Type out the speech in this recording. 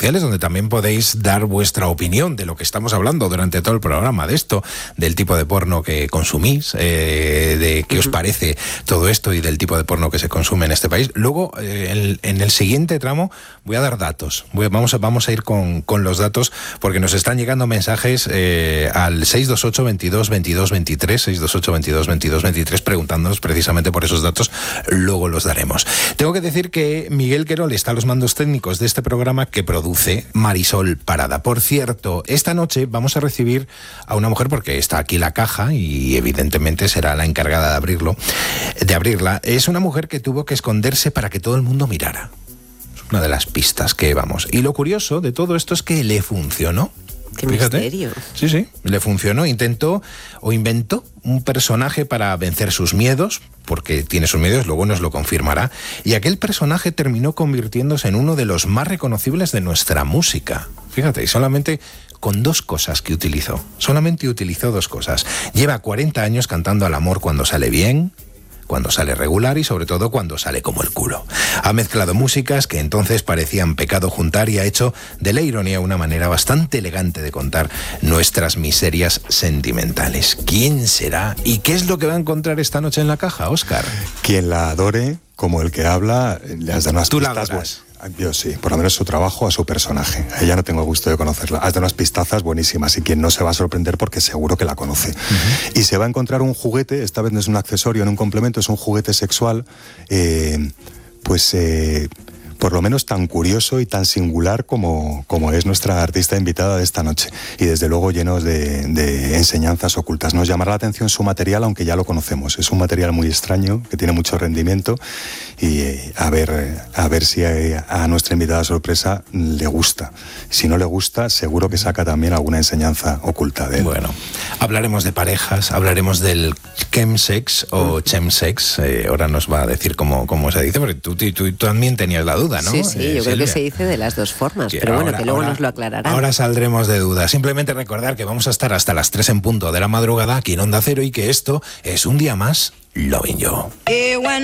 sociales, donde también podéis dar vuestra opinión de lo que estamos hablando durante todo el programa, de esto, del tipo de porno que consumís, de qué os parece todo esto y del tipo de porno que se consume en este país. Luego, en el siguiente tramo, voy a dar datos. Vamos a ir con los datos, porque nos están llegando mensajes al 628 22 22 23, 628 22 22 23, preguntándonos precisamente por esos datos. Luego los daremos. Tengo que decir que Miguel Querol está a los mandos técnicos de este programa que produce Marisol Parada. Por cierto, esta noche vamos a recibir a una mujer, porque está aquí la caja y evidentemente será la encargada de abrirla. Es una mujer que tuvo que esconderse para que todo el mundo mirara. Es una de las pistas que vamos. Y lo curioso de todo esto es que le funcionó. ¡Qué Fíjate. misterio! Sí, le funcionó. Intentó o inventó un personaje para vencer sus miedos, porque tiene sus miedos, luego nos lo confirmará, y aquel personaje terminó convirtiéndose en uno de los más reconocibles de nuestra música. Fíjate, y solamente con dos cosas que utilizó. Solamente utilizó dos cosas. Lleva 40 años cantando al amor cuando sale bien, cuando sale regular y sobre todo cuando sale como el culo. Ha mezclado músicas que entonces parecían pecado juntar y ha hecho de la ironía una manera bastante elegante de contar nuestras miserias sentimentales. ¿Quién será y qué es lo que va a encontrar esta noche en la caja, Óscar? Quien la adore, como el que habla, le has dado unas ¿Tú la pistas. adoras? Yo sí, por lo menos su trabajo, a su personaje. A ella no tengo el gusto de conocerla. Has dado unas pistazas buenísimas y quien no se va a sorprender porque seguro que la conoce. Y se va a encontrar un juguete, esta vez no es un accesorio, no un complemento, es un juguete sexual, por lo menos tan curioso y tan singular como es nuestra artista invitada de esta noche. Y desde luego llenos de enseñanzas ocultas. Nos llamará la atención su material, aunque ya lo conocemos. Es un material muy extraño, que tiene mucho rendimiento y a ver si a nuestra invitada sorpresa le gusta. Si no le gusta, seguro que saca también alguna enseñanza oculta de él. Bueno, hablaremos de parejas, hablaremos del chemsex o chemsex. Ahora nos va a decir cómo se dice, porque tú también tenías la duda, ¿no? Sí, yo creo que se dice de las dos formas, pero bueno, que luego nos lo aclararán. Ahora saldremos de dudas. Simplemente recordar que vamos a estar hasta las 3 en punto de la madrugada aquí en Onda Cero y que esto es un día más Loving You.